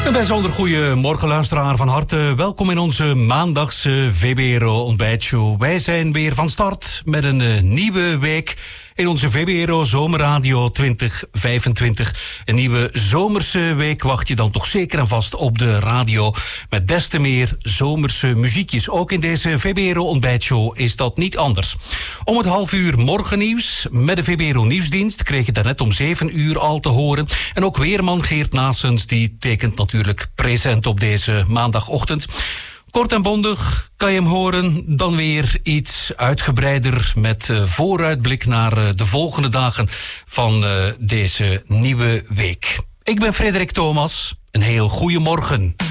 Een bijzonder goede morgen, luisteraar. Van harte welkom in onze maandagse VBRO ontbijtshow. Wij zijn weer van start met een nieuwe week in onze VBRO Zomerradio 2025. Een nieuwe zomerse week wacht je dan toch zeker en vast op de radio. Met des te meer zomerse muziekjes. Ook in deze VBRO ontbijtshow is dat niet anders. Om het 12:30 morgennieuws met de VBRO Nieuwsdienst kreeg je daarnet om 7:00 al te horen. En ook weerman Geert Naessens die tekent natuurlijk present op deze maandagochtend. Kort en bondig kan je hem horen, dan weer iets uitgebreider met vooruitblik naar de volgende dagen van deze nieuwe week. Ik ben Frederik Thomas, een heel goede morgen.